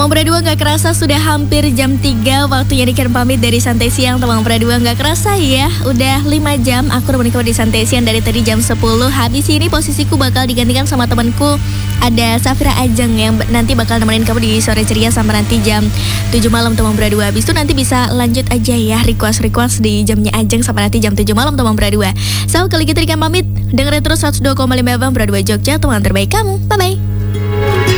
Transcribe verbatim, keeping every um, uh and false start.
Teman Berdua gak kerasa sudah hampir jam tiga. Waktunya Dikan pamit dari Santai Siang. Teman Berdua gak kerasa ya, udah lima jam aku nemenin kamu di Santai Siang dari tadi jam sepuluh. Habis ini posisiku bakal digantikan sama temanku, ada Safira Ajeng yang nanti bakal nemenin kamu di sore ceria sampai nanti jam tujuh malam Teman Berdua. Habis itu nanti bisa lanjut aja ya request-request di jamnya Ajeng sampai nanti jam tujuh malam Teman Berdua. So kali gitu Dikan pamit, dengerin terus seratus dua koma lima F M Berdua Jogja, teman terbaik kamu. Bye bye.